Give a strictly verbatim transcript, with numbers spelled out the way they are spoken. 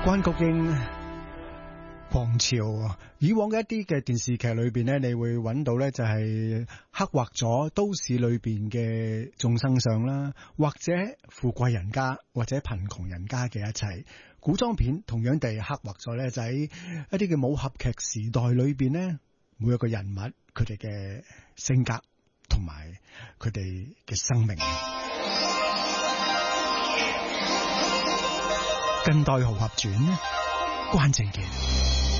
關菊英狂潮，以往嘅一啲嘅電視劇裏邊呢，你會揾到呢就係刻畫咗都市裏邊嘅眾生相啦，或者富貴人家或者貧窮人家嘅一切。古裝片同樣地刻畫咗呢，就喺一啲嘅武俠劇時代裏邊呢，每一個人物佢哋嘅性格同埋佢哋嘅生命。近代豪俠傳，關正傑。